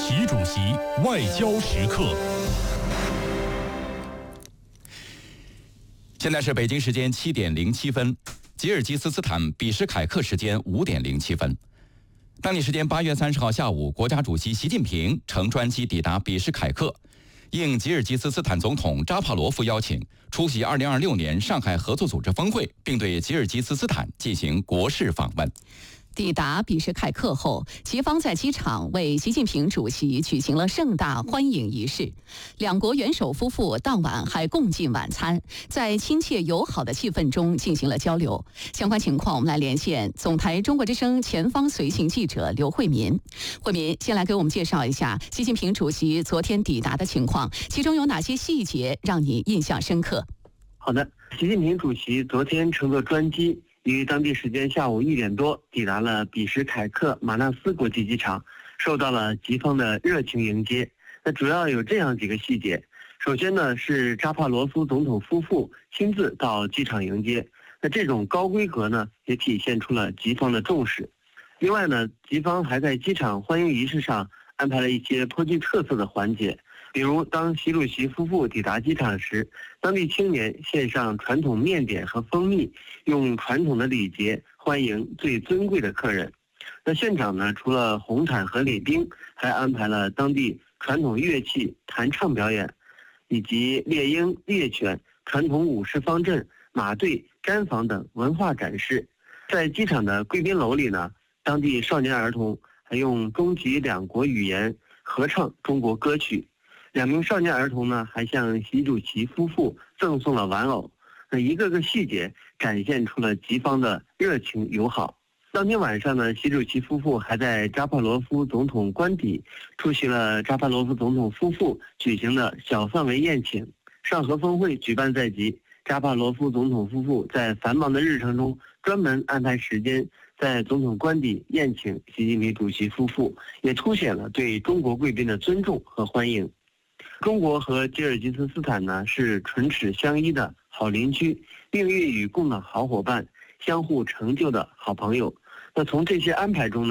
习主席外交时刻。现在是北京时间7点07分，吉尔吉斯斯坦比什凯克时间5点07分。当地时间8月30号下午，国家主席习近平乘专机抵达比什凯克，应吉尔吉斯斯坦总统扎帕罗夫邀请，出席2026年上海合作组织峰会，并对吉尔吉斯斯坦进行国事访问。 抵达比什凯克后，吉方在机场为习近平主席举行了盛大欢迎仪式。两国元首夫妇当晚还共进晚餐，在亲切友好的气氛中进行了交流。相关情况，我们来连线总台中国之声前方随行记者刘慧民。慧民，先来给我们介绍一下习近平主席昨天抵达的情况，其中有哪些细节让你印象深刻？ 好的，习近平主席昨天乘坐专机，于当地时间下午1点多抵达了比什凯克马纳斯国际机场，受到了吉方的热情迎接。那主要有这样几个细节。首先呢，是扎帕罗夫总统夫妇亲自到机场迎接，那这种高规格呢，也体现出了吉方的重视。另外呢，吉方还在机场欢迎仪式上安排了一些颇具特色的环节，比如当习主席夫妇抵达机场时，当地青年献上传统面点和蜂蜜，用传统的礼节欢迎最尊贵的客人。那现场呢，除了红毯和礼宾，还安排了当地传统乐器弹唱表演，以及猎鹰、猎犬、传统武士方阵、马队、毡房等文化展示。在机场的贵宾楼里呢，当地少年儿童还用中吉两国语言合唱中国歌曲。2名少年儿童呢，还向习主席夫妇赠送了玩偶。那一个个细节展现出了吉方的热情友好。当天晚上呢，习主席夫妇还在扎帕罗夫总统官邸出席了扎帕罗夫总统夫妇举行的小范围宴请。上合峰会举办在即，扎帕罗夫总统夫妇在繁忙的日程中专门安排时间在总统官邸宴请习近平主席夫妇，也凸显了对中国贵宾的尊重和欢迎。中国和吉尔吉斯斯坦呢，是唇齿相依的好邻居，命运与共的好伙伴，相互成就的好朋友。那从这些安排中呢，